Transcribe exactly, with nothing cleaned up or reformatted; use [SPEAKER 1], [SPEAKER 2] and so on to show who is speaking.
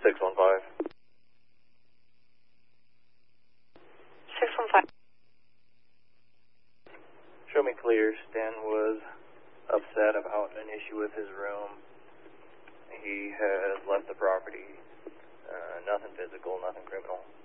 [SPEAKER 1] six one five.
[SPEAKER 2] six one five.
[SPEAKER 1] Show me clear. Stan was upset about an issue with his room. He has left the property. Uh, nothing physical, nothing criminal.